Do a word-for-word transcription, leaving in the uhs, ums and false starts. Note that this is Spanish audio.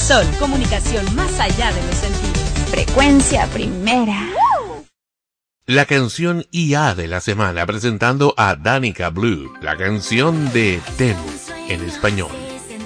Sol, comunicación más allá de los sentidos. Frecuencia primera. La canción I A de la semana, presentando a Danica Blue, la canción de Temu en español.